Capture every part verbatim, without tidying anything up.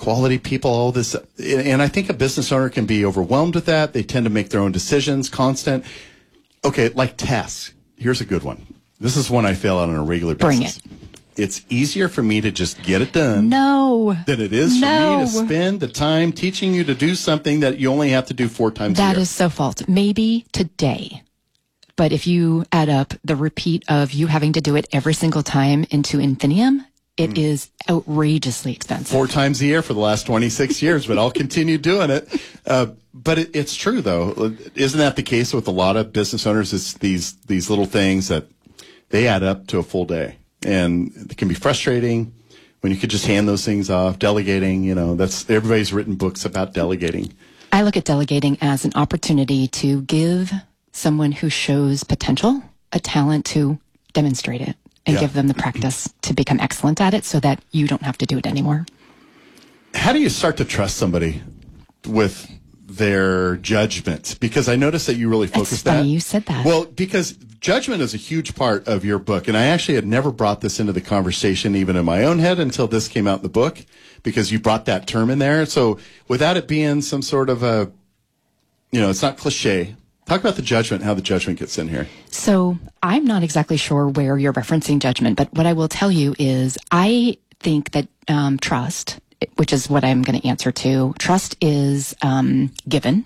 quality people, all this. And I think a business owner can be overwhelmed with that. They tend to make their own decisions, constant. Okay, like tasks. Here's a good one. This is one I fail out on a regular basis. Bring it. It's easier for me to just get it done no. than it is no. for me to spend the time teaching you to do something that you only have to do four times that a year. That is so false. Maybe today. But if you add up the repeat of you having to do it every single time into infinitum, it mm. is outrageously expensive. Four times a year for the last twenty-six years, but I'll continue doing it. Uh, but it, it's true, though. Isn't that the case with a lot of business owners? It's these these little things that they add up to a full day. And it can be frustrating when you could just hand those things off. Delegating, you know, that's everybody's written books about delegating. I look at delegating as an opportunity to give someone who shows potential a talent to demonstrate it and yeah. give them the practice to become excellent at it so that you don't have to do it anymore. How do you start to trust somebody with their judgment? Because I noticed that you really focused That's that. funny you said that. Well, because judgment is a huge part of your book. And I actually had never brought this into the conversation even in my own head until this came out in the book, because you brought that term in there. So without it being some sort of a, you know, it's not cliche. Talk about the judgment, how the judgment gets in here. So I'm not exactly sure where you're referencing judgment, but what I will tell you is I think that um, trust, which is what I'm going to answer to, trust is um, given.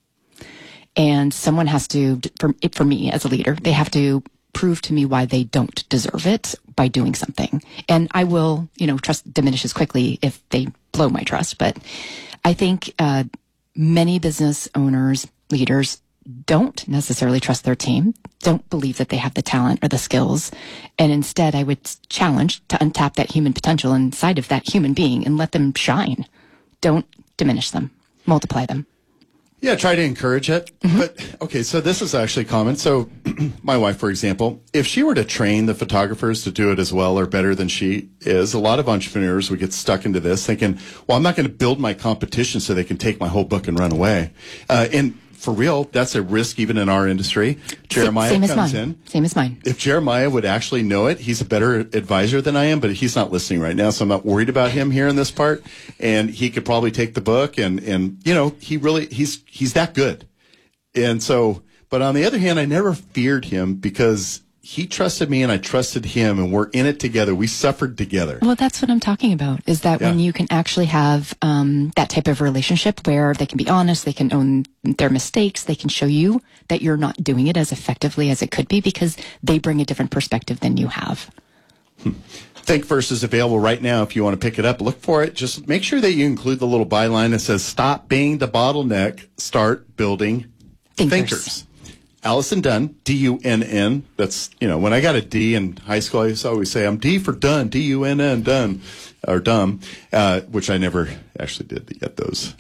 And someone has to, for, for me as a leader, they have to prove to me why they don't deserve it by doing something. And I will, you know, trust diminishes quickly if they blow my trust. But I think uh, many business owners, leaders, don't necessarily trust their team, don't believe that they have the talent or the skills. And instead, I would challenge to untap that human potential inside of that human being and let them shine. Don't diminish them, multiply them. Yeah, try to encourage it. Mm-hmm. But, okay, so this is actually common. So my wife, for example, if she were to train the photographers to do it as well or better than she is, a lot of entrepreneurs would get stuck into this thinking, well, I'm not going to build my competition so they can take my whole book and run away. Uh, and for real, that's a risk even in our industry. Jeremiah Same as comes mine. in. Same as mine. If Jeremiah would actually know it, he's a better advisor than I am, but he's not listening right now, so I'm not worried about him here in this part. And he could probably take the book, and, and you know, he really, he's he's that good. And so, but on the other hand, I never feared him because he trusted me and I trusted him, and we're in it together. We suffered together. Well, that's what I'm talking about, is that yeah. when you can actually have um, that type of relationship where they can be honest, they can own their mistakes, they can show you that you're not doing it as effectively as it could be because they bring a different perspective than you have. Hmm. ThinkVerse is available right now if you want to pick it up. Look for it. Just make sure that you include the little byline that says, stop being the bottleneck, start building thinkers. thinkers. Allison Dunn, D U N N. That's, you know, when I got a D in high school, I used to always say, I'm D for done, D U N N, done, or dumb, uh, which I never actually did get those.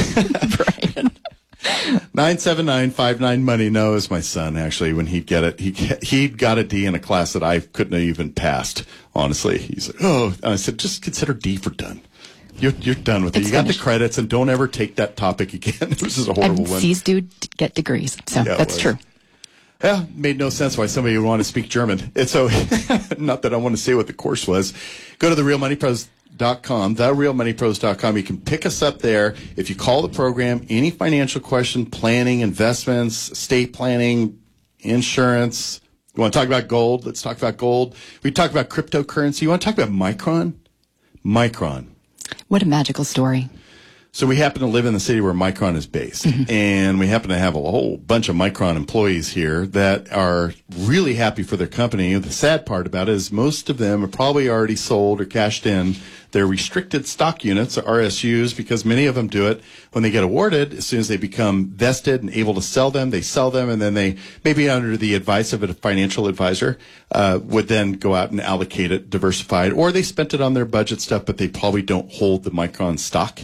Brian. nine seven nine five nine money knows my son, actually, when he'd get it. He he got a D in a class that I couldn't have even passed, honestly. He's like, oh, and I said, just consider D for done. You're, you're done with it. It's you got finished. the credits, and don't ever take that topic again. This is a horrible and one. C's do get degrees, so Yeah, that's true. Yeah, made no sense why somebody would want to speak German. And so, not that I want to say what the course was. Go to the real money pros dot com, the real money pros dot com. You can pick us up there. If you call the program, any financial question, planning, investments, estate planning, insurance. You want to talk about gold? Let's talk about gold. We talk about cryptocurrency. You want to talk about Micron? Micron. What a magical story. So we happen to live in the city where Micron is based, mm-hmm. and we happen to have a whole bunch of Micron employees here that are really happy for their company. The sad part about it is most of them are probably already sold or cashed in their restricted stock units, or R S Us, because many of them do it when they get awarded. As soon as they become vested and able to sell them, they sell them, and then they, maybe under the advice of a financial advisor, uh, would then go out and allocate it diversified, or they spent it on their budget stuff, but they probably don't hold the Micron stock.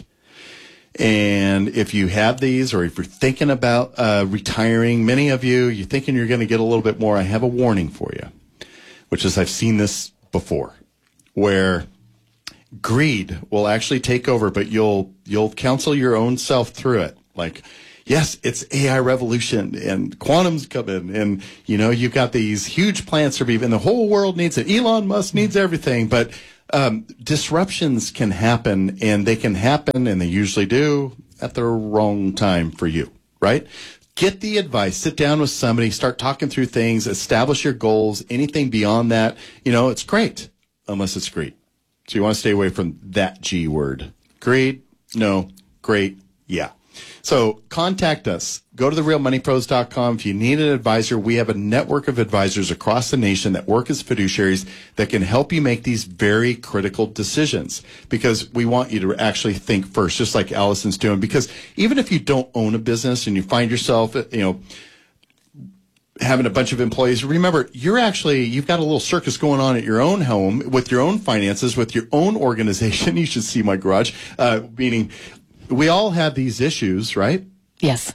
And if you have these, or if you're thinking about uh, retiring, many of you, you're thinking you're going to get a little bit more, I have a warning for you, which is I've seen this before, where greed will actually take over, but you'll you'll counsel your own self through it. Like, yes, it's A I revolution, and quantum's coming, and, you know, you've got these huge plans to be, and the whole world needs it. Elon Musk needs everything, but Um, disruptions can happen, and they can happen, and they usually do, at the wrong time for you, right? Get the advice. Sit down with somebody. Start talking through things. Establish your goals. Anything beyond that, you know, it's great, unless it's greed. So you want to stay away from that G word. Greed? No. Great? Yeah. So contact us. Go to the real money pros dot com. If you need an advisor, we have a network of advisors across the nation that work as fiduciaries that can help you make these very critical decisions, because we want you to actually think first, just like Allison's doing. Because even if you don't own a business and you find yourself, you know, having a bunch of employees, remember, you're actually, you've got a little circus going on at your own home with your own finances, with your own organization. You should see my garage, uh, meaning we all have these issues, right? Yes.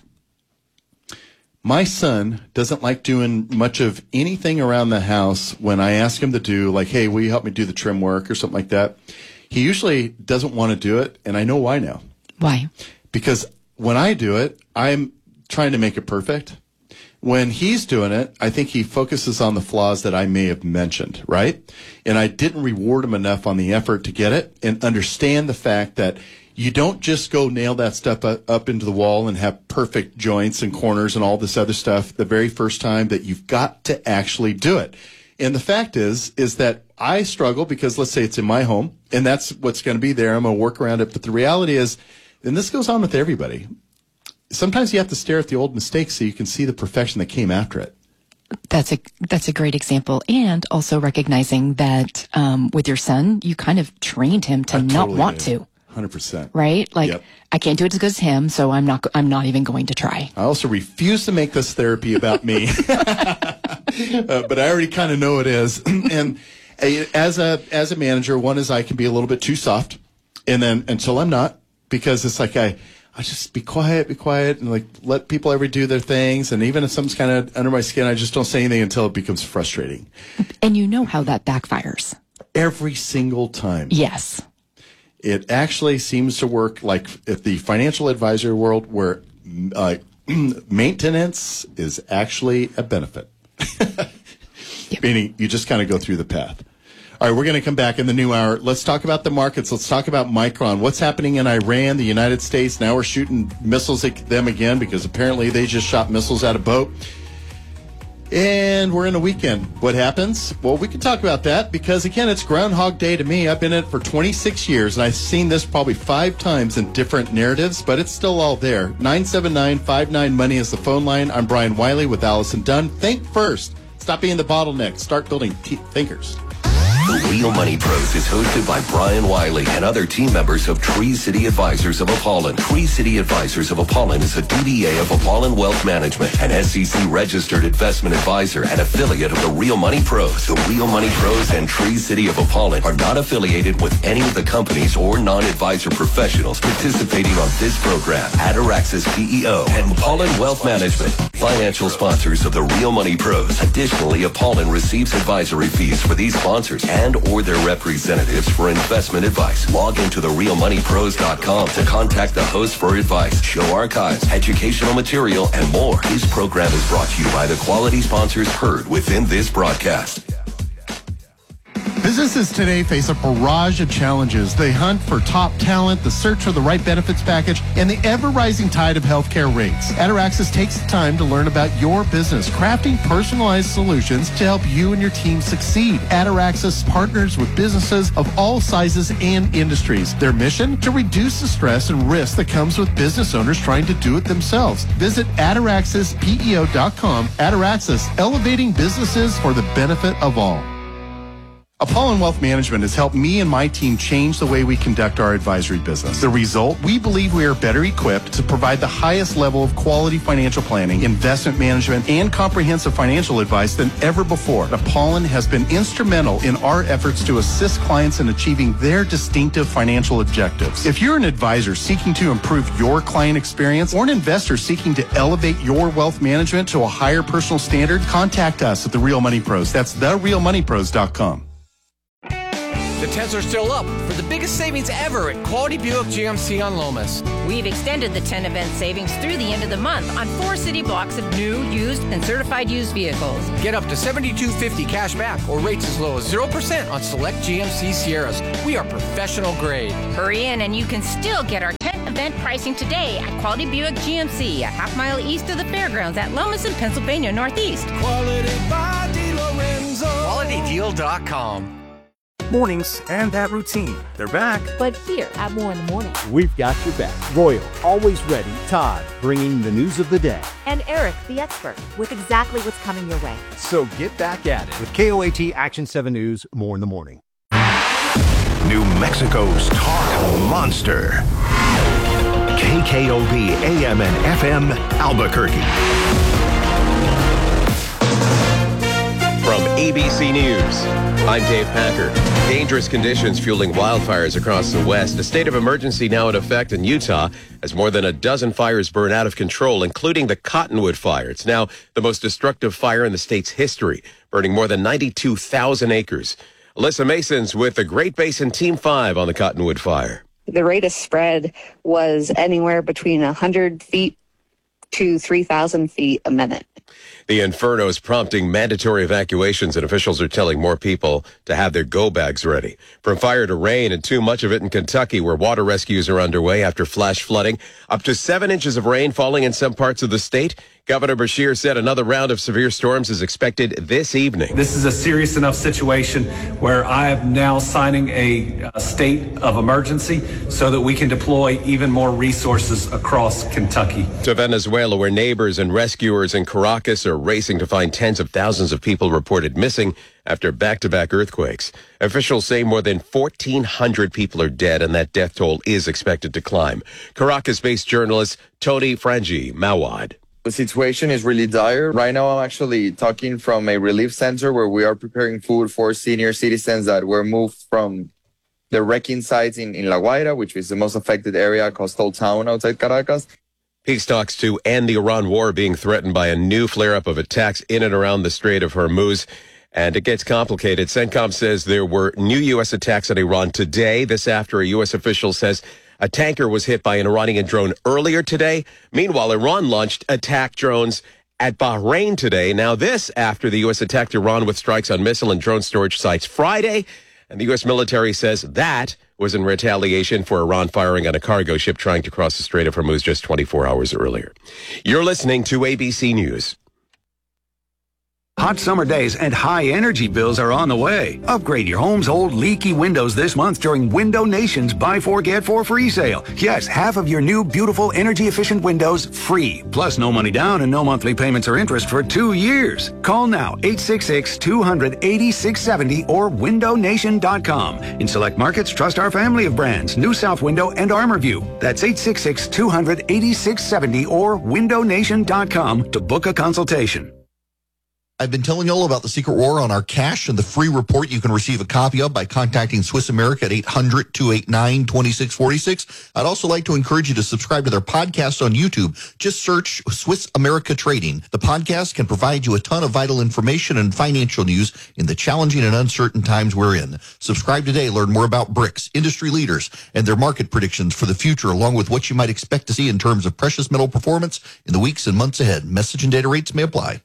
My son doesn't like doing much of anything around the house when I ask him to do, like, hey, will you help me do the trim work or something like that? He usually doesn't want to do it, and I know why now. Why? Because when I do it, I'm trying to make it perfect. When he's doing it, I think he focuses on the flaws that I may have mentioned, right? And I didn't reward him enough on the effort to get it and understand the fact that you don't just go nail that stuff up into the wall and have perfect joints and corners and all this other stuff the very first time. That you've got to actually do it. And the fact is, is that I struggle because, let's say it's in my home, and that's what's going to be there. I'm going to work around it. But the reality is, and this goes on with everybody, sometimes you have to stare at the old mistakes so you can see the perfection that came after it. That's a that's a great example, and also recognizing that um, with your son, you kind of trained him to I not totally want did. to. one hundred percent. Right? Like, Yep. I can't do it as good as him, so I'm not I'm not even going to try. I also refuse to make this therapy about me, uh, but I already kind of know it is. And uh, as a as a manager, one is I can be a little bit too soft, and then until I'm not, because it's like I I just be quiet, be quiet, and like let people ever do their things. And even if something's kind of under my skin, I just don't say anything until it becomes frustrating. And you know how that backfires. Every single time. Yes. It actually seems to work like if the financial advisor world, where uh, maintenance is actually a benefit. Yep. Meaning you just kind of go through the path. All right, we're going to come back in the new hour. Let's talk about the markets. Let's talk about Micron. What's happening in Iran, the United States? Now we're shooting missiles at them again because apparently they just shot missiles at a boat. And we're in a weekend. What happens? Well, we can talk about that because, again, it's Groundhog Day to me. I've been in it for twenty-six years, and I've seen this probably five times in different narratives, but it's still all there. nine seven nine five nine money is the phone line. I'm Brian Wiley with Allison Dunn. Think first. Stop being the bottleneck. Start building t- thinkers. The Real Money Pros is hosted by Brian Wiley and other team members of Tree City Advisors of Apollon. Tree City Advisors of Apollon is a D B A of Apollon Wealth Management, an S E C-registered investment advisor and affiliate of the Real Money Pros. The Real Money Pros and Tree City of Apollon are not affiliated with any of the companies or non-advisor professionals participating on this program. Ataraxis P E O and Apollon Wealth Management, financial sponsors of the Real Money Pros. Additionally, Apollon receives advisory fees for these sponsors and or their representatives for investment advice. Log into the real money pros dot com to contact the host for advice, show archives, educational material, and more. This program is brought to you by the quality sponsors heard within this broadcast. Businesses today face a barrage of challenges. They hunt for top talent, the search for the right benefits package, and the ever-rising tide of healthcare rates. Ataraxis takes the time to learn about your business, crafting personalized solutions to help you and your team succeed. Ataraxis partners with businesses of all sizes and industries. Their mission? To reduce the stress and risk that comes with business owners trying to do it themselves. Visit ataraxis P E O dot com. Ataraxis, elevating businesses for the benefit of all. Apollon Wealth Management has helped me and my team change the way we conduct our advisory business. The result? We believe we are better equipped to provide the highest level of quality financial planning, investment management, and comprehensive financial advice than ever before. Apollon has been instrumental in our efforts to assist clients in achieving their distinctive financial objectives. If you're an advisor seeking to improve your client experience or an investor seeking to elevate your wealth management to a higher personal standard, contact us at The Real Money Pros. That's the real money pros dot com. The Tens are still up for the biggest savings ever at Quality Buick G M C on Lomas. We've extended the ten event savings through the end of the month on four city blocks of new, used, and certified used vehicles. Get up to seventy-two fifty cash back or rates as low as zero percent on select G M C Sierras. We are professional grade. Hurry in and you can still get our ten event pricing today at Quality Buick G M C, a half mile east of the fairgrounds at Lomas in Pennsylvania Northeast. Quality by DeLorenzo. quality deal dot com. Mornings and that routine. They're back. But here at More in the Morning, we've got your back. Royal, always ready. Todd, bringing the news of the day. And Eric, the expert, with exactly what's coming your way. So get back at it with K O A T Action seven News, More in the Morning. New Mexico's talk monster. K K O B A M and F M Albuquerque. From A B C News, I'm Dave Packer. Dangerous conditions fueling wildfires across the West. A state of emergency now in effect in Utah as more than a dozen fires burn out of control, including the Cottonwood Fire. It's now the most destructive fire in the state's history, burning more than ninety-two thousand acres. Alyssa Mason's with the Great Basin Team five on the Cottonwood Fire. The rate of spread was anywhere between one hundred feet to three thousand feet a minute. The inferno is prompting mandatory evacuations, and officials are telling more people to have their go bags ready. From fire to rain, and too much of it in Kentucky, where water rescues are underway after flash flooding. Up to seven inches of rain falling in some parts of the state. Governor Beshear said another round of severe storms is expected this evening. This is a serious enough situation where I am now signing a, a state of emergency so that we can deploy even more resources across Kentucky. To Venezuela, where neighbors and rescuers in Caracas are racing to find tens of thousands of people reported missing after back-to-back earthquakes. Officials say more than fourteen hundred people are dead, and that death toll is expected to climb. Caracas-based journalist Tony Frangi Mawad. The situation is really dire. Right now, I'm actually talking from a relief center where we are preparing food for senior citizens that were moved from the wrecking sites in, in La Guaira, which is the most affected area, coastal town outside Caracas. Peace talks to end the Iran war being threatened by a new flare-up of attacks in and around the Strait of Hormuz. And it gets complicated. CENTCOM says there were new U S attacks on Iran today. This after a U S official says a tanker was hit by an Iranian drone earlier today. Meanwhile, Iran launched attack drones at Bahrain today. Now this after the U S attacked Iran with strikes on missile and drone storage sites Friday. And the U S military says that was in retaliation for Iran firing on a cargo ship trying to cross the Strait of Hormuz just twenty-four hours earlier. You're listening to A B C News. Hot summer days and high energy bills are on the way. Upgrade your home's old leaky windows this month during Window Nation's Buy Four Get Four free sale. Yes, half of your new beautiful energy efficient windows free. Plus no money down and no monthly payments or interest for two years. Call now eight six six, two hundred, eighty-six seventy or window nation dot com. In select markets, trust our family of brands, New South Window and ArmorView. That's eight six six, two hundred, eighty-six seventy or window nation dot com to book a consultation. I've been telling you all about the secret war on our cash and the free report you can receive a copy of by contacting Swiss America at eight hundred, two eight nine, two six four six. I'd also like to encourage you to subscribe to their podcast on YouTube. Just search Swiss America Trading. The podcast can provide you a ton of vital information and financial news in the challenging and uncertain times we're in. Subscribe today. Learn more about bricks, industry leaders, and their market predictions for the future, along with what you might expect to see in terms of precious metal performance in the weeks and months ahead. Message and data rates may apply.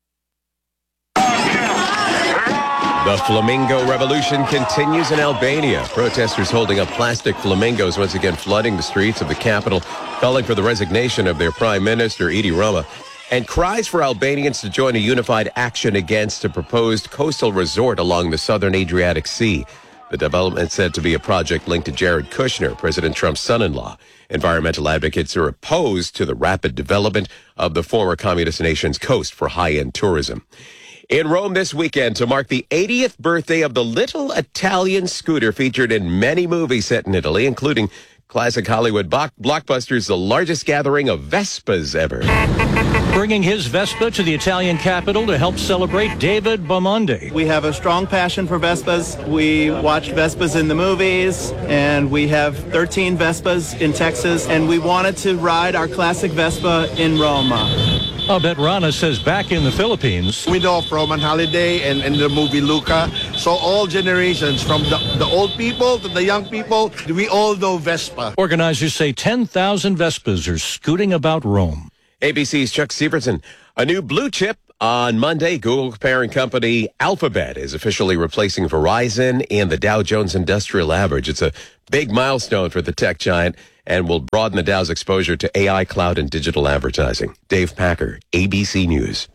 The Flamingo Revolution continues in Albania. Protesters holding up plastic flamingos once again flooding the streets of the capital, calling for the resignation of their Prime Minister, Edi Rama, and cries for Albanians to join a unified action against a proposed coastal resort along the southern Adriatic Sea. The development said to be a project linked to Jared Kushner, President Trump's son-in-law. Environmental advocates are opposed to the rapid development of the former communist nation's coast for high-end tourism. In Rome this weekend, to mark the eightieth birthday of the little Italian scooter featured in many movies set in Italy, including classic Hollywood block- blockbusters, the largest gathering of Vespas ever. Bringing his Vespa to the Italian capital to help celebrate David Bamondi. We have a strong passion for Vespas. We watch Vespas in the movies, and we have thirteen Vespas in Texas, and we wanted to ride our classic Vespa in Rome. Abet Rana says back in the Philippines, We know of Roman Holiday and, and the movie Luca. So all generations, from the, the old people to the young people, we all know Vespa. organizers say ten thousand Vespas are scooting about Rome. A B C's Chuck Severson. A new blue chip on Monday. Google parent company Alphabet is officially replacing Verizon in the Dow Jones Industrial Average. It's a big milestone for the tech giant and will broaden the Dow's exposure to A I, cloud, and digital advertising. Dave Packer, A B C News.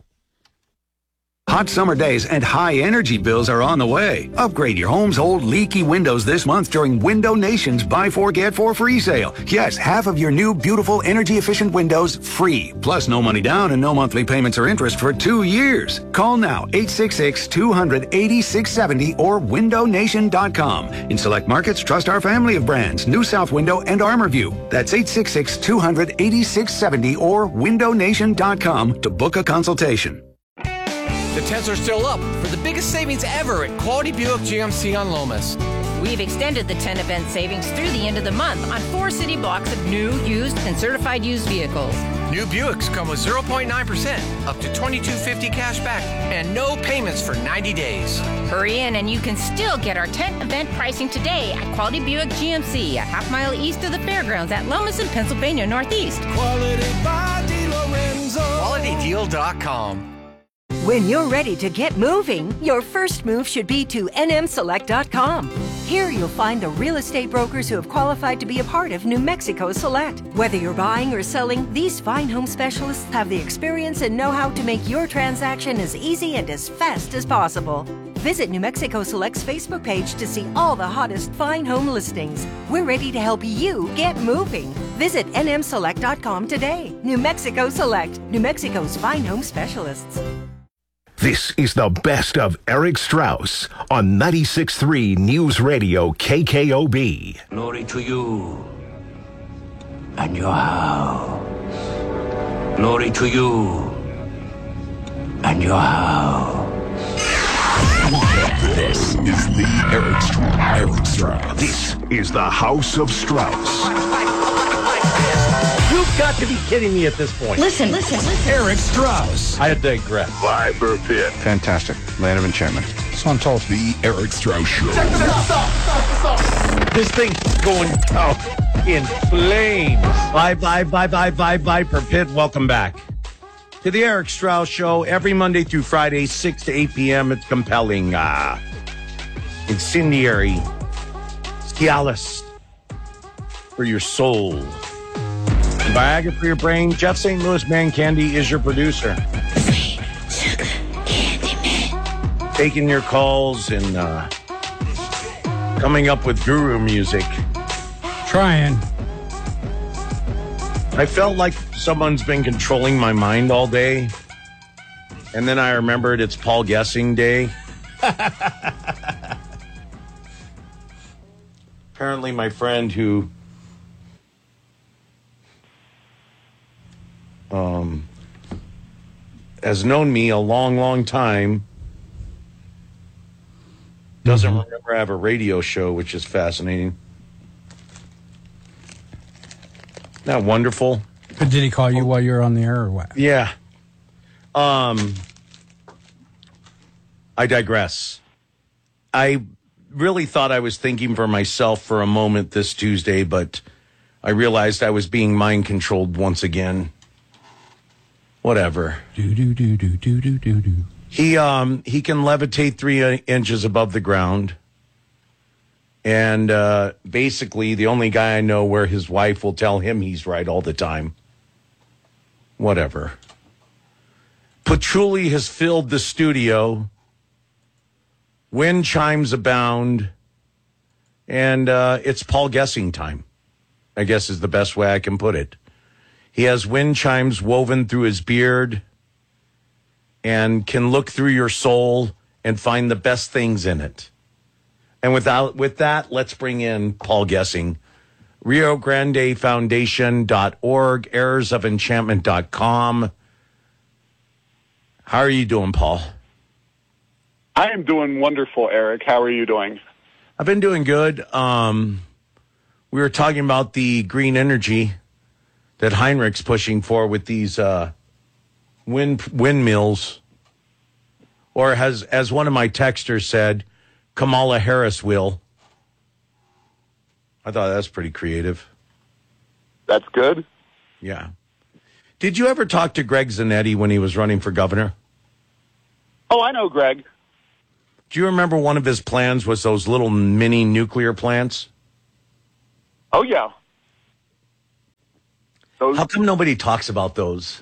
Hot summer days and high energy bills are on the way. Upgrade your home's old leaky windows this month during Window Nation's Buy Four Get Four free sale. Yes, half of your new beautiful energy efficient windows free. Plus no money down and no monthly payments or interest for two years. Call now eight six six, two hundred, eighty-six seventy or window nation dot com. In select markets, trust our family of brands, New South Window and ArmorView. That's eight six six, two hundred, eighty-six seventy or window nation dot com to book a consultation. The tents are still up for the biggest savings ever at Quality Buick G M C on Lomas. We've extended the ten event savings through the end of the month on four city blocks of new, used, and certified used vehicles. New Buicks come with zero point nine percent, up to twenty-two fifty cash back, and no payments for ninety days. Hurry in and you can still get our tent event pricing today at Quality Buick G M C, a half mile east of the fairgrounds at Lomas in Pennsylvania Northeast. Quality by DeLorenzo. quality deal dot com. When you're ready to get moving, your first move should be to N M select dot com. Here you'll find the real estate brokers who have qualified to be a part of New Mexico Select. Whether you're buying or selling, these fine home specialists have the experience and know-how to make your transaction as easy and as fast as possible. Visit New Mexico Select's Facebook page to see all the hottest fine home listings. We're ready to help you get moving. Visit N M select dot com today. New Mexico Select, New Mexico's fine home specialists. This is the best of Eric Strauss on ninety-six point three News Radio K K O B. Glory to you and your house. Glory to you and your house. This is the Eric Strauss. Eric Strauss. This is the House of Strauss. You've got to be kidding me at this point. Listen, listen, listen. Eric Strauss. I digress. Viper Pit. Fantastic. Land of enchantment. So I'm told. The Eric Strauss Show. Check this out. Stop, stop, stop. This thing's going out in flames. Bye, bye, bye, bye, bye, bye, per Pit. Welcome back to the Eric Strauss Show. Every Monday through Friday, six to eight p.m. It's compelling, uh, incendiary, Cialis for your soul. Viagra for your brain. Jeff Saint Louis Man Candy is your producer. Sugar Candy Man. Taking your calls and uh, coming up with guru music. Trying. I felt like someone's been controlling my mind all day. And then I remembered it's Paul Guessing Day. Apparently my friend who Um, has known me a long, long time, doesn't mm-hmm. remember I have a radio show, which is fascinating. Isn't that wonderful? But did he call you while you were on the air or what? Yeah. Um, I digress. I really thought I was thinking for myself for a moment this Tuesday, but I realized I was being mind controlled once again. Whatever. Do do do do do do do do. He um he can levitate three uh, inches above the ground, and uh, basically the only guy I know where his wife will tell him he's right all the time. Whatever. Patchouli has filled the studio. Wind chimes abound, and uh, it's Paul Guessing time, I guess is the best way I can put it. He has wind chimes woven through his beard and can look through your soul and find the best things in it. And without with that, let's bring in Paul Guessing. Rio Grande Foundation dot org, errors of enchantment dot com. How are you doing, Paul? I am doing wonderful, Eric. How are you doing? I've been doing good. Um, we were talking about the green energy that Heinrich's pushing for with these uh, wind windmills, or has, as one of my texters said, Kamala Harris will. I thought that's pretty creative. That's good. Yeah. Did you ever talk to Greg Zanetti when he was running for governor? Oh, I know Greg. Do you remember one of his plans was those little mini nuclear plants? Oh, yeah. Those... How come nobody talks about those?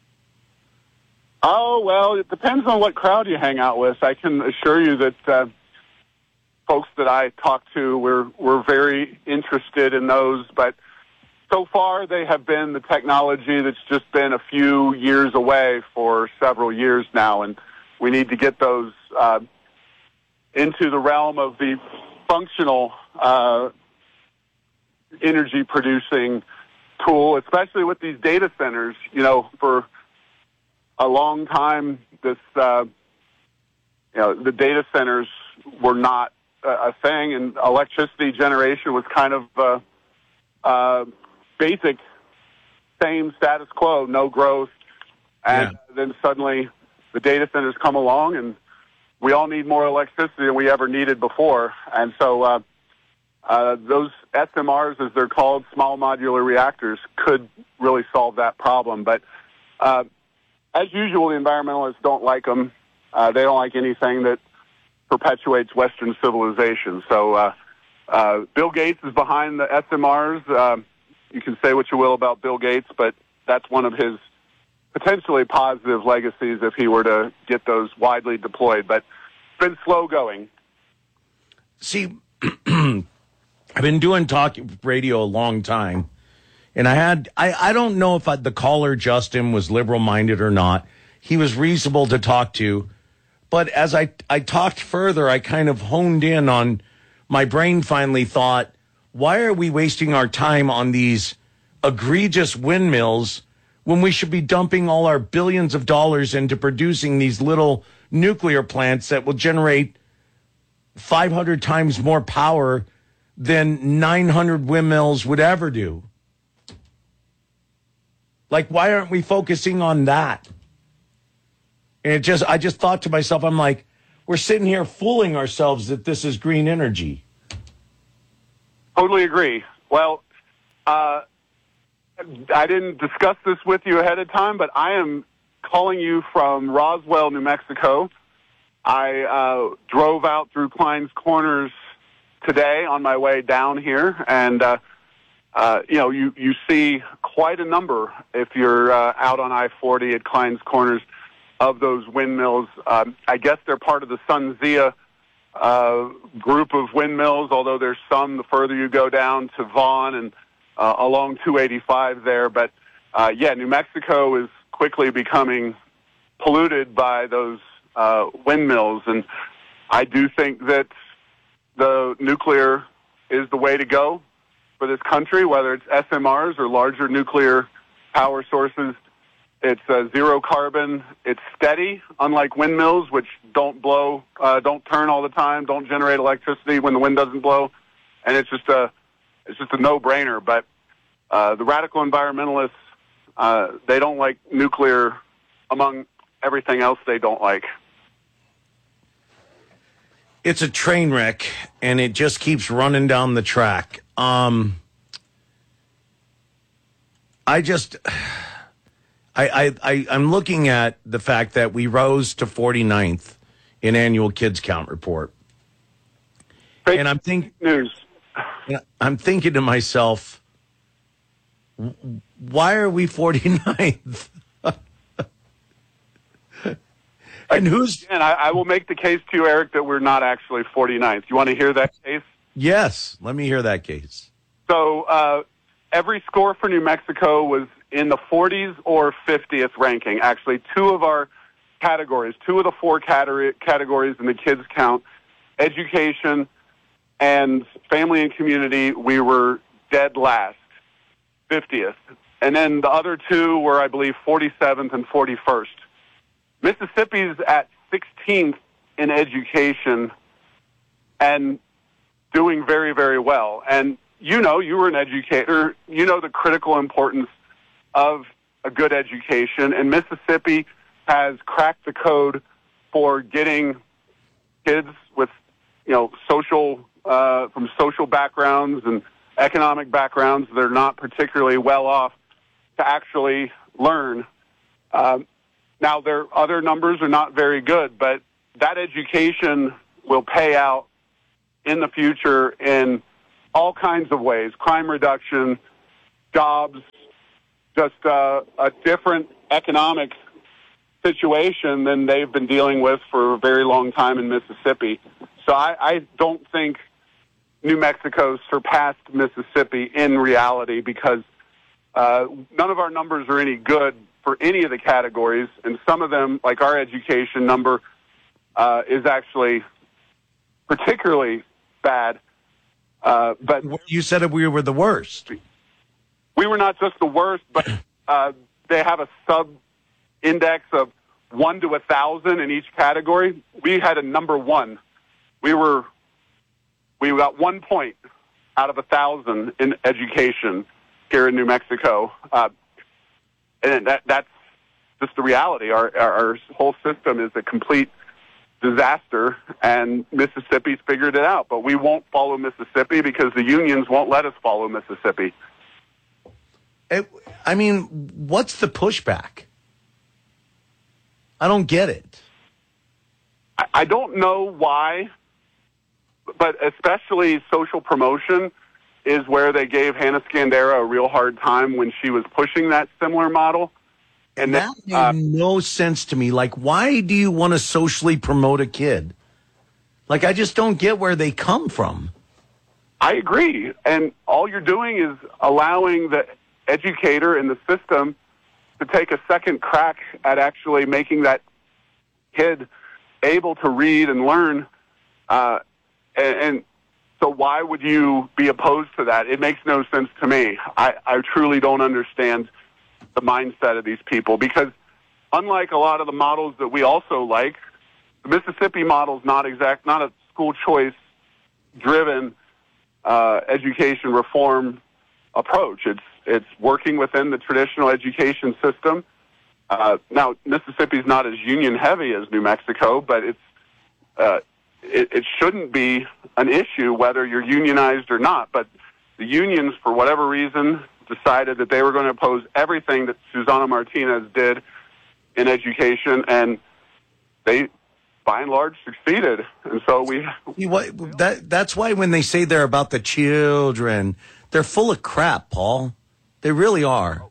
Oh, well, it depends on what crowd you hang out with. I can assure you that uh, folks that I talk to, we're, we're very interested in those, but so far they have been the technology that's just been a few years away for several years now, and we need to get those uh, into the realm of the functional uh, energy-producing tool, especially with these data centers. You know, for a long time, this uh, you know, the data centers were not a, a thing, and electricity generation was kind of uh, uh, basic, same status quo, no growth, and yeah. then suddenly the data centers come along, and we all need more electricity than we ever needed before, and so uh, uh, those S M Rs, as they're called, small modular reactors, could really solve that problem. But uh, as usual, the environmentalists don't like them. Uh, they don't like anything that perpetuates Western civilization. So uh, uh, Bill Gates is behind the S M Rs. Uh, you can say what you will about Bill Gates, but that's one of his potentially positive legacies if he were to get those widely deployed. But it's been slow going. See, I've been doing talk radio a long time, and I had, I, I don't know if I, the caller, Justin, was liberal-minded or not. He was reasonable to talk to, but as I, I talked further, I kind of honed in on, my brain finally thought, why are we wasting our time on these egregious windmills when we should be dumping all our billions of dollars into producing these little nuclear plants that will generate five hundred times more power than nine hundred windmills would ever do? Like, why aren't we focusing on that? And it just, I just thought to myself, I'm like, we're sitting here fooling ourselves that this is green energy. Totally agree. Well, uh, I didn't discuss this with you ahead of time, but I am calling you from Roswell, New Mexico. I uh, drove out through Klein's Corners today on my way down here, and uh, uh, you know, you, you see quite a number if you're uh, out on I forty at Klein's Corners of those windmills. Um, I guess they're part of the SunZia uh, group of windmills, although there's some the further you go down to Vaughn and uh, along two eighty-five there. But uh, yeah, New Mexico is quickly becoming polluted by those uh, windmills, and I do think that the nuclear is the way to go for this country, whether it's S M Rs or larger nuclear power sources. It's uh, zero carbon. It's steady, unlike windmills, which don't blow, uh, don't turn all the time, don't generate electricity when the wind doesn't blow, and it's just a, it's just a no-brainer. But uh, the radical environmentalists, uh, they don't like nuclear, among everything else they don't like. It's a train wreck, and it just keeps running down the track. Um, I just, I, I, I, I'm looking at the fact that we rose to forty-ninth in annual kids count report, Fake and I'm thinking, news. I'm thinking to myself, why are we forty-ninth? And who's? And I, I will make the case to you, Eric, that we're not actually forty-ninth. You want to hear that case? Yes, let me hear that case. So uh, every score for New Mexico was in the forties or fiftieth ranking. Actually, two of our categories, two of the four category, categories in the kids count, education and family and community, we were dead last, fiftieth. And then the other two were, I believe, forty-seventh and forty-first. Mississippi's at sixteenth in education and doing very, very well. And you know, you were an educator. You know the critical importance of a good education, and Mississippi has cracked the code for getting kids with, you know, social, uh, from social backgrounds and economic backgrounds that are not particularly well off to actually learn. Um, now, their other numbers are not very good, but that education will pay out in the future in all kinds of ways: crime reduction, jobs, just uh, a different economic situation than they've been dealing with for a very long time in Mississippi. So I, I don't think New Mexico surpassed Mississippi in reality, because uh, none of our numbers are any good for any of the categories, and some of them, like our education number, uh, is actually particularly bad. Uh, but you said that we were the worst. We were not just the worst, but uh, they have a sub-index of one to a thousand in each category. We had a number one. We were we got one point out of a thousand in education here in New Mexico, uh, and that that's just the reality. Our, our our whole system is a complete disaster, and Mississippi's figured it out. But we won't follow Mississippi because the unions won't let us follow Mississippi. It, I mean, what's the pushback? I don't get it. I, I don't know why, but especially social promotion is where they gave Hannah Scandera a real hard time when she was pushing that similar model. And that then, uh, made no sense to me. Like, why do you want to socially promote a kid? Like, I just don't get where they come from. I agree. And all you're doing is allowing the educator in the system to take a second crack at actually making that kid able to read and learn. Uh, and, and so why would you be opposed to that? It makes no sense to me. I, I truly don't understand the mindset of these people, because unlike a lot of the models that we also like, the Mississippi model is not exact, not a school choice driven uh, education reform approach. It's it's working within the traditional education system. Uh, now, Mississippi's not as union heavy as New Mexico, but it's uh, it, it shouldn't be an issue whether you're unionized or not. But the unions, for whatever reason, decided that they were going to oppose everything that Susana Martinez did in education, and they, by and large, succeeded. And so we... What, that, that's why when they say they're about the children, they're full of crap, Paul. They really are.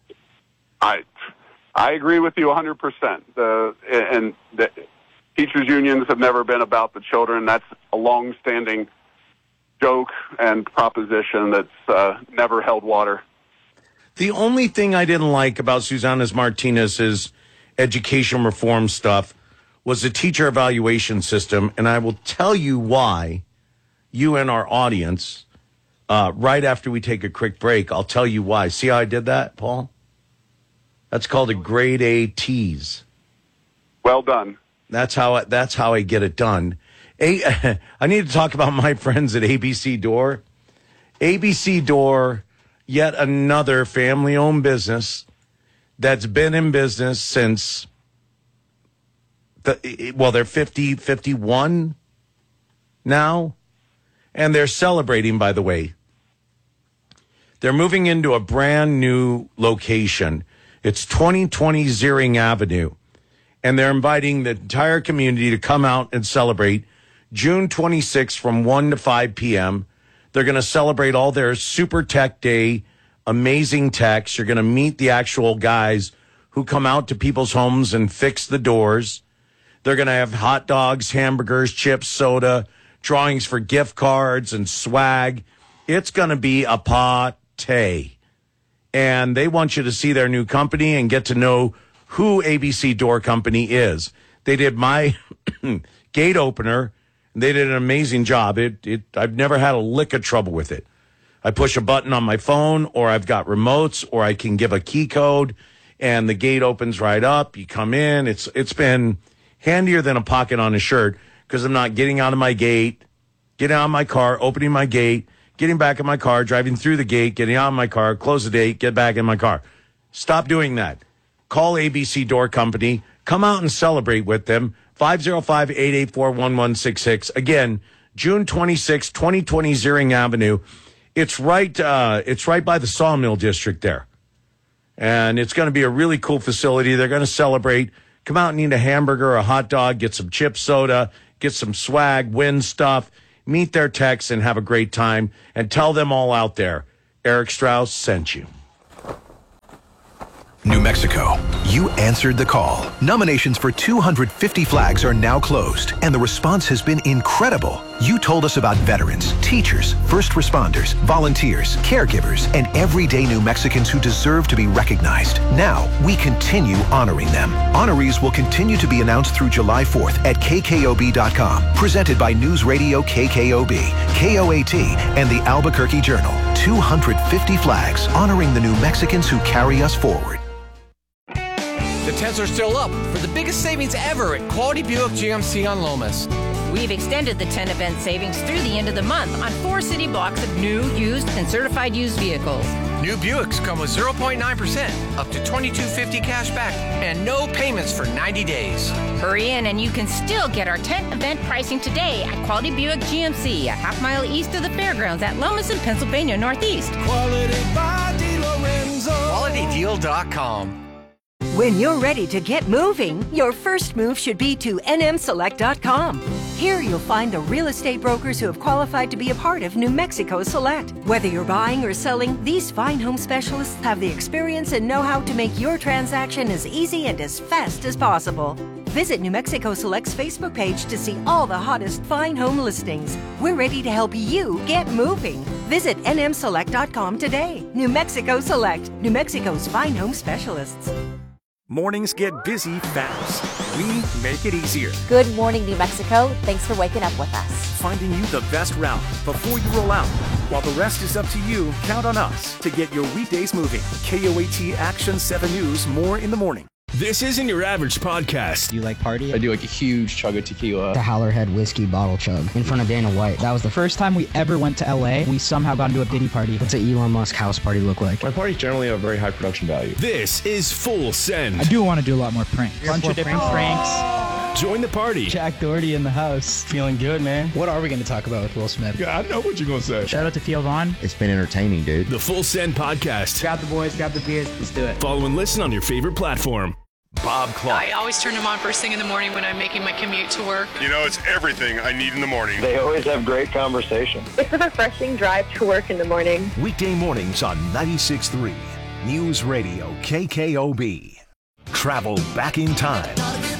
I I agree with you one hundred percent. The, and the teachers' unions have never been about the children. That's a long-standing joke and proposition that's uh, never held water. The only thing I didn't like about Susana Martinez's education reform stuff was the teacher evaluation system, and I will tell you why. You and our audience, uh, right after we take a quick break, I'll tell you why. See how I did that, Paul? That's called a grade A tease. Well done. That's how I, that's how I get it done. A, I need to talk about my friends at A B C Door. A B C Door, yet another family-owned business that's been in business since, the well, they're fifty, fifty-one now, and they're celebrating, by the way. They're moving into a brand new location. It's twenty twenty Ziering Avenue, and they're inviting the entire community to come out and celebrate June twenty-sixth from one to five p.m. They're going to celebrate all their Super Tech Day, amazing techs. You're going to meet the actual guys who come out to people's homes and fix the doors. They're going to have hot dogs, hamburgers, chips, soda, drawings for gift cards and swag. It's going to be a party. And they want you to see their new company and get to know who A B C Door Company is. They did my gate opener. They did an amazing job. It, it, I've never had a lick of trouble with it. I push a button on my phone, or I've got remotes, or I can give a key code, and the gate opens right up. You come in. It's It's been handier than a pocket on a shirt, because I'm not getting out of my gate, getting out of my car, opening my gate, getting back in my car, driving through the gate, getting out of my car, close the gate, get back in my car. Stop doing that. call A B C Door Company. Come out and celebrate with them. five oh five, eight eight four, one one six six. Again, June twenty-sixth, twenty twenty, Ziering Avenue. It's right, uh, it's right by the Sawmill District there. And it's going to be a really cool facility. They're going to celebrate. Come out and eat a hamburger, a hot dog, get some chip soda, get some swag, win stuff, meet their techs, and have a great time. And tell them all out there, Eric Strauss sent you. New Mexico, you answered the call. Nominations for two hundred fifty flags are now closed, and the response has been incredible. You told us about veterans, teachers, first responders, volunteers, caregivers, and everyday New Mexicans who deserve to be recognized. Now, we continue honoring them. Honorees will continue to be announced through July fourth at K K O B dot com. Presented by News Radio K K O B, K O A T, and the Albuquerque Journal. two hundred fifty flags honoring the New Mexicans who carry us forward. The tents are still up for the biggest savings ever at Quality Buick G M C on Lomas. We've extended the ten event savings through the end of the month on four city blocks of new, used, and certified used vehicles. New Buicks come with zero point nine percent, up to twenty-two fifty cash back, and no payments for ninety days. Hurry in and you can still get our tent event pricing today at Quality Buick G M C, a half mile east of the fairgrounds at Lomas and Pennsylvania Northeast. Quality by DeLorenzo. Quality Deal dot com. When you're ready to get moving, your first move should be to N M Select dot com. Here you'll find the real estate brokers who have qualified to be a part of New Mexico Select. Whether you're buying or selling, these fine home specialists have the experience and know-how to make your transaction as easy and as fast as possible. Visit New Mexico Select's Facebook page to see all the hottest fine home listings. We're ready to help you get moving. Visit N M Select dot com today. New Mexico Select, New Mexico's fine home specialists. Mornings get busy fast. We make it easier. Good morning, New Mexico. Thanks for waking up with us. Finding you the best route before you roll out. While the rest is up to you, count on us to get your weekdays moving. K O A T Action seven News, more in the morning. This isn't your average podcast. Do you like party? I do like a huge chug of tequila. The Howlerhead whiskey bottle chug in front of Dana White. That was the first time we ever went to L A. We somehow got into a Diddy party. What's an Elon Musk house party look like? My parties generally have very high production value. This is Full Send. I do want to do a lot more pranks. A bunch of different pranks. Join the party. Jack Doherty in the house. Feeling good, man. What are we going to talk about with Will Smith? Yeah, I know what you're going to say. Shout out to Theo Vaughn. It's been entertaining, dude. The Full Send podcast. Grab the boys, grab the beers. Let's do it. Follow and listen on your favorite platform. Bob Clark. I always turn them on first thing in the morning when I'm making my commute to work. You know, it's everything I need in the morning. They always have great conversation. It's a refreshing drive to work in the morning. Weekday mornings on ninety-six point three News Radio K K O B. Travel back in time.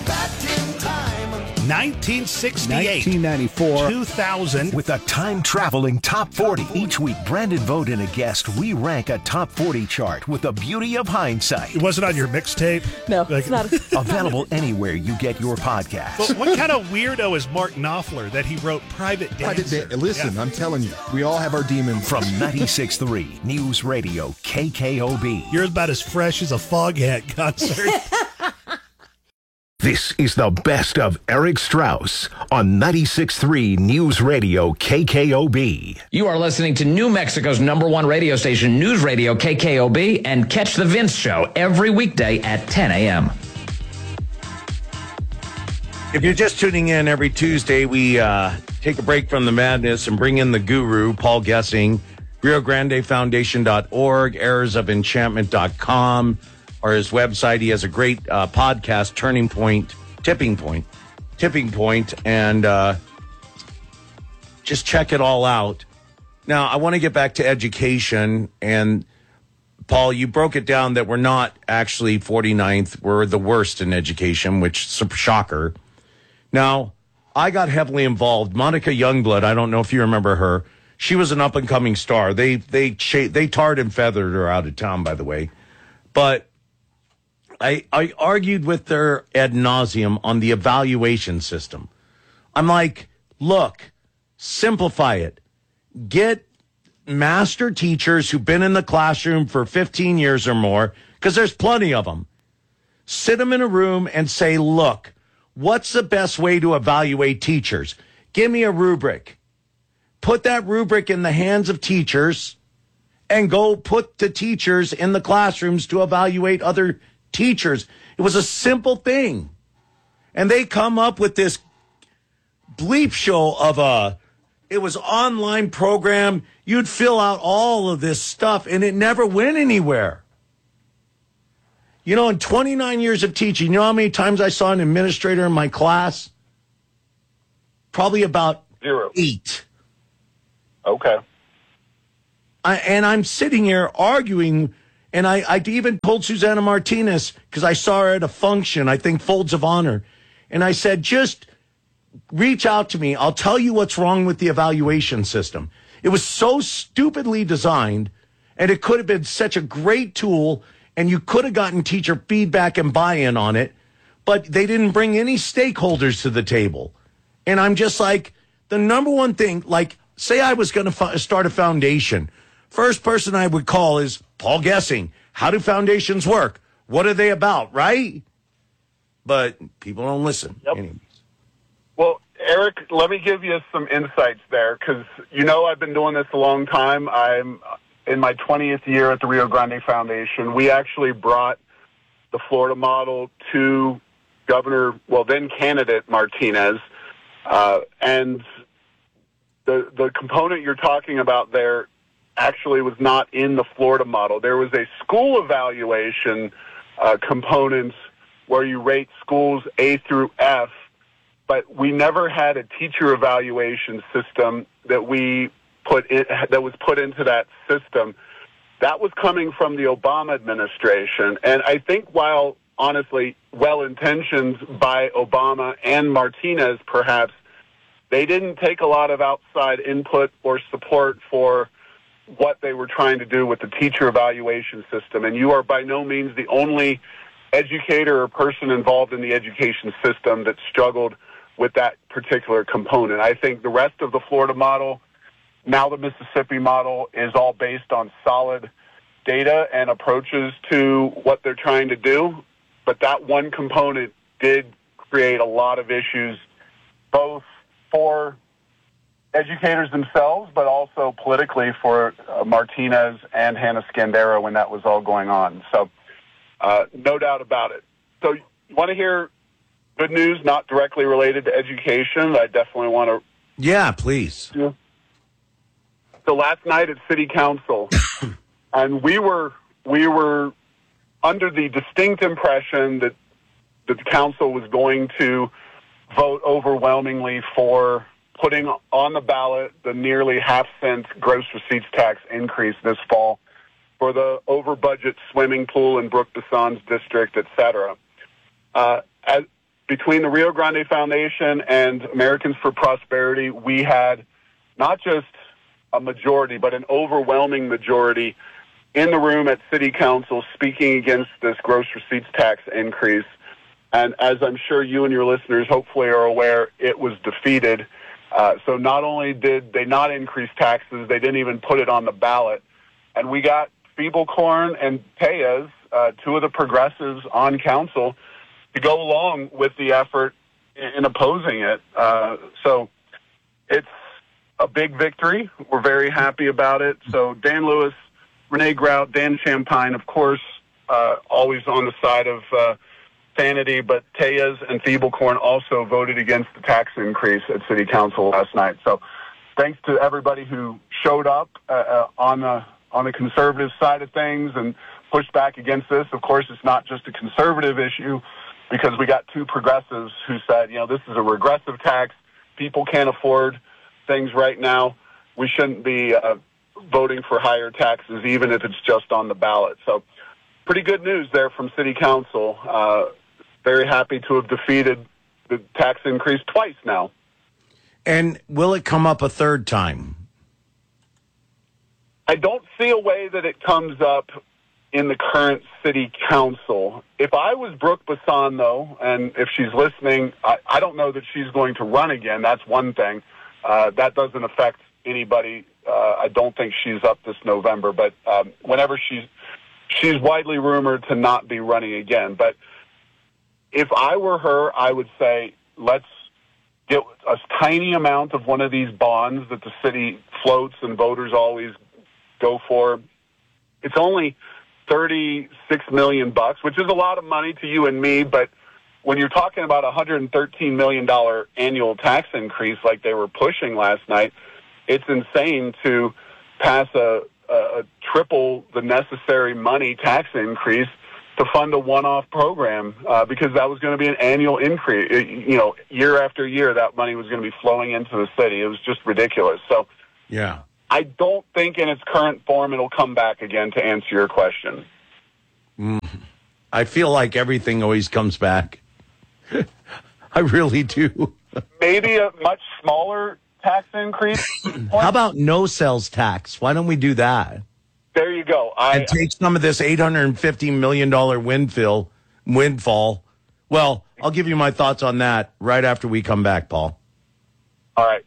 nineteen sixty-eight, nineteen ninety-four, two thousand. With a time-traveling top forty. Each week, Brandon Vogt and a guest, we rank a top forty chart with the beauty of hindsight. It wasn't on your mixtape? No, like, it's not. Available anywhere you get your podcast. But what kind of weirdo is Mark Knopfler that he wrote Private Dancer? Da- listen, yeah. I'm telling you, we all have our demons. From ninety-six point three News Radio K K O B. You're about as fresh as a Foghat concert. This is the best of Eric Strauss on ninety-six point three News Radio K K O B. You are listening to New Mexico's number one radio station, News Radio K K O B, and catch The Vince Show every weekday at ten a.m. If you're just tuning in, every Tuesday we uh, take a break from the madness and bring in the guru, Paul Gessing, Rio Grande Foundation dot org, errors of enchantment dot com. Or his website. He has a great uh, podcast, Turning Point, Tipping Point, Tipping Point, and uh, just check it all out. Now, I want to get back to education, and Paul, you broke it down that we're not actually forty-ninth. We're the worst in education, which is a shocker. Now, I got heavily involved. Monica Youngblood, I don't know if you remember her. She was an up-and-coming star. They they they tarred and feathered her out of town, by the way. But I, I argued with her ad nauseum on the evaluation system. I'm like, look, simplify it. Get master teachers who've been in the classroom for fifteen years or more, because there's plenty of them. Sit them in a room and say, look, what's the best way to evaluate teachers? Give me a rubric. Put that rubric in the hands of teachers and go put the teachers in the classrooms to evaluate other teachers. It was a simple thing. And they come up with this bleep show of a, it was online program. You'd fill out all of this stuff and it never went anywhere. You know, in twenty-nine years of teaching, you know how many times I saw an administrator in my class? Probably about Zero. eight. Okay. I, and I'm sitting here arguing, and I, I even told Susanna Martinez, because I saw her at a function, I think Folds of Honor, and I said, just reach out to me. I'll tell you what's wrong with the evaluation system. It was so stupidly designed, and it could have been such a great tool, and you could have gotten teacher feedback and buy-in on it, but they didn't bring any stakeholders to the table. And I'm just like, the number one thing, like, say I was going to f- start a foundation. First person I would call is Paul Gessing. How do foundations work? What are they about, right? But people don't listen. Yep. Anyways. Well, Eric, let me give you some insights there, because you know I've been doing this a long time. I'm in my twentieth year at the Rio Grande Foundation. We actually brought the Florida model to Governor, well, then candidate Martinez, uh, and the the component you're talking about there actually was not in the Florida model. There was a school evaluation uh, component where you rate schools A through F, but we never had a teacher evaluation system that we put in, that was put into that system. That was coming from the Obama administration, and I think while honestly well-intentioned by Obama and Martinez, perhaps they didn't take a lot of outside input or support for what they were trying to do with the teacher evaluation system. And you are by no means the only educator or person involved in the education system that struggled with that particular component. I think the rest of the Florida model, now the Mississippi model, is all based on solid data and approaches to what they're trying to do. But that one component did create a lot of issues, both for educators themselves, but also politically for uh, Martinez and Hannah Scandera when that was all going on. So uh, no doubt about it. So you want to hear good news, not directly related to education? I definitely want to. Yeah, please. Yeah. So last night at City Council, and we were we were under the distinct impression that, that the council was going to vote overwhelmingly for putting on the ballot the nearly half-cent gross receipts tax increase this fall for the over-budget swimming pool in Brooke Basson's district, et cetera. Uh, as, between the Rio Grande Foundation and Americans for Prosperity, we had not just a majority, but an overwhelming majority in the room at City Council speaking against this gross receipts tax increase. And as I'm sure you and your listeners hopefully are aware, it was defeated. Uh, so not only did they not increase taxes, they didn't even put it on the ballot. And we got Feeblecorn and Tellez, uh, two of the progressives on council, to go along with the effort in, in opposing it. Uh, so it's a big victory. We're very happy about it. So Dan Lewis, Renee Grout, Dan Champagne, of course, uh, always on the side of uh, sanity, but Tellez and Feeblecorn also voted against the tax increase at City Council last night. So thanks to everybody who showed up uh, uh, on the on the conservative side of things and pushed back against this. Of course, it's not just a conservative issue, because we got two progressives who said, you know, this is a regressive tax. People can't afford things right now. We shouldn't be uh, voting for higher taxes, even if it's just on the ballot. So pretty good news there from City Council. Uh, very happy to have defeated the tax increase twice now. And will it come up a third time? I don't see a way that it comes up in the current City Council. If I was Brooke Basson, though, and if she's listening, I, I don't know that she's going to run again. That's one thing. Uh, that doesn't affect anybody. Uh, I don't think she's up this November, but um, whenever she's she's widely rumored to not be running again. But if I were her, I would say, let's get a tiny amount of one of these bonds that the city floats and voters always go for. It's only thirty-six million bucks, which is a lot of money to you and me, but when you're talking about a one hundred thirteen million dollars annual tax increase like they were pushing last night, it's insane to pass a, a triple the necessary money tax increase to fund a one-off program uh, because that was going to be an annual increase. It, you know, year after year, that money was going to be flowing into the city. It was just ridiculous. So, yeah, I don't think in its current form it'll come back again, to answer your question. Mm. I feel like everything always comes back. I really do. Maybe a much smaller tax increase. How about no sales tax? Why don't we do that? There you go. I, and take some of this eight hundred fifty million dollars windfall, windfall. Well, I'll give you my thoughts on that right after we come back, Paul. All right.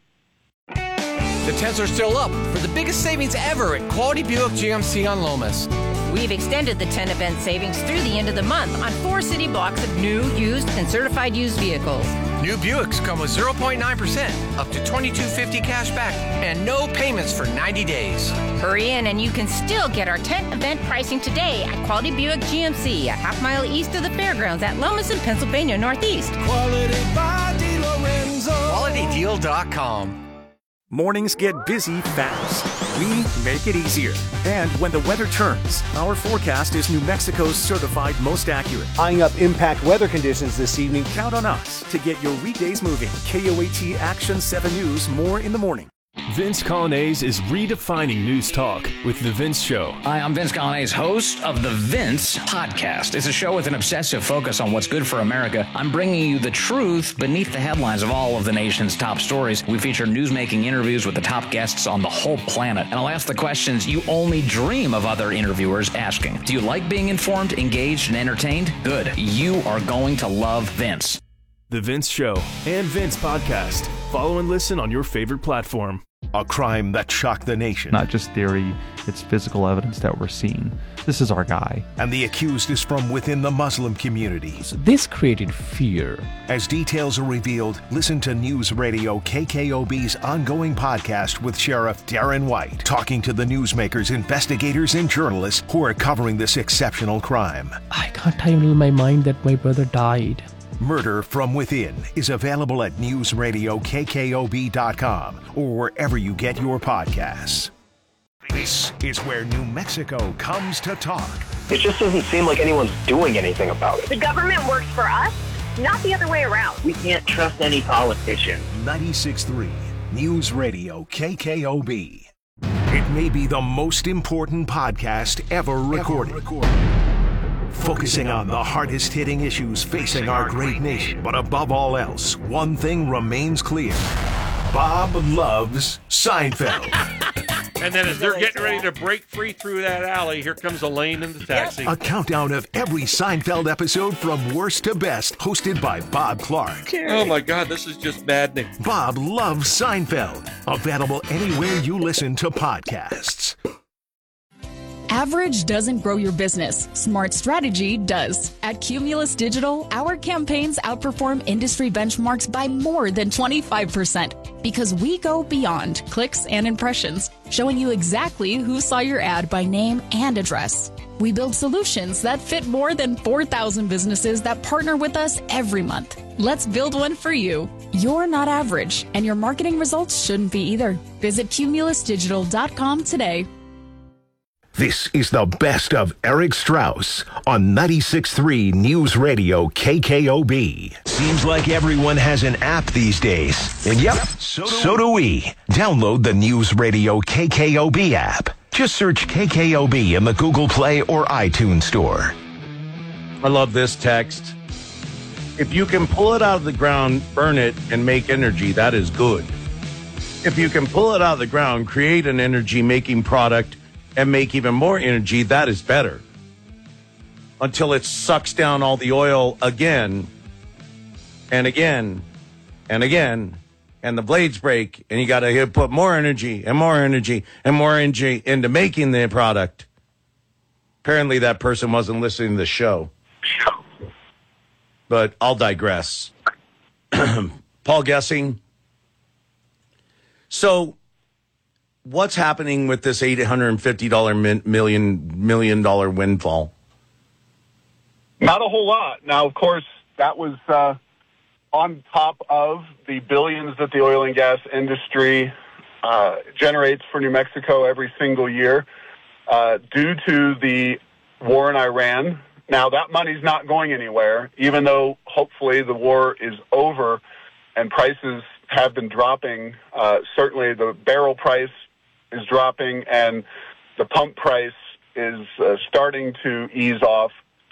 The tents are still up for the biggest savings ever at Quality Buick G M C on Lomas. We've extended the ten event savings through the end of the month on four city blocks of new, used, and certified used vehicles. New Buicks come with zero point nine percent, up to twenty-two fifty cash back, and no payments for ninety days. Hurry in and you can still get our tent event pricing today at Quality Buick G M C, a half mile east of the fairgrounds at Lomas and Pennsylvania Northeast. Quality by DeLorenzo. quality deal dot com. Mornings get busy fast. We make it easier. And when the weather turns, our forecast is New Mexico's certified most accurate. Eyeing up impact weather conditions this evening. Count on us to get your weekdays moving. K O A T Action seven News, more in the morning. Vince Colonnese is redefining news talk with The Vince Show. Hi, I'm Vince Colonnese, host of The Vince Podcast. It's a show with an obsessive focus on what's good for America. I'm bringing you the truth beneath the headlines of all of the nation's top stories. We feature newsmaking interviews with the top guests on the whole planet. And I'll ask the questions you only dream of other interviewers asking. Do you like being informed, engaged, and entertained? Good. You are going to love Vince. The Vince Show and Vince Podcast. Follow and listen on your favorite platform. A crime that shocked the nation. Not just theory, it's physical evidence that we're seeing. This is our guy. And the accused is from within the Muslim community. So this created fear. As details are revealed, listen to News Radio K K O B's ongoing podcast with Sheriff Darren White, talking to the newsmakers, investigators, and journalists who are covering this exceptional crime. I can't handle my mind that my brother died. Murder from Within is available at news radio k k o b dot com or wherever you get your podcasts. This is where New Mexico comes to talk. It just doesn't seem like anyone's doing anything about it. The government works for us, not the other way around. We can't trust any politician. ninety-six point three News Radio K K O B. It may be the most important podcast ever recorded. Ever recorded. Focusing on the hardest-hitting issues facing our great nation. But above all else, one thing remains clear. Bob loves Seinfeld. And then as they're getting ready to break free through that alley, here comes Elaine in the taxi. A countdown of every Seinfeld episode from worst to best, hosted by Bob Clark. Oh my God, this is just maddening. Bob loves Seinfeld. Available anywhere you listen to podcasts. Average doesn't grow your business. Smart strategy does. At Cumulus Digital, our campaigns outperform industry benchmarks by more than twenty-five percent because we go beyond clicks and impressions, showing you exactly who saw your ad by name and address. We build solutions that fit more than four thousand businesses that partner with us every month. Let's build one for you. You're not average, and your marketing results shouldn't be either. Visit cumulus digital dot com today. This is the best of Eric Strauss on ninety-six point three News Radio K K O B. Seems like everyone has an app these days. And yep, so do, so do we. Download the News Radio K K O B app. Just search K K O B in the Google Play or iTunes Store. I love this text. If you can pull it out of the ground, burn it, and make energy, that is good. If you can pull it out of the ground, create an energy-making product, and make even more energy, that is better. Until it sucks down all the oil again, and again, and again, and the blades break, and you got to put more energy, and more energy, and more energy into making the product. Apparently that person wasn't listening to the show. But I'll digress. Paul Gessing. So, what's happening with this eight hundred fifty dollars min, million million dollar windfall? Not a whole lot. Now, of course, that was uh, on top of the billions that the oil and gas industry uh, generates for New Mexico every single year uh, due to the war in Iran. Now, that money's not going anywhere, even though hopefully the war is over and prices have been dropping. Uh, certainly the barrel price is dropping and the pump price is uh, starting to ease off.